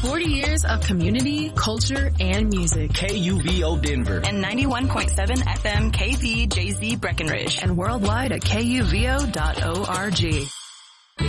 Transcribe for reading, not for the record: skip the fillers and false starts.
40 years of community, culture, and music. KUVO Denver. And 91.7 FM KVJZ Breckenridge. And worldwide at KUVO.org.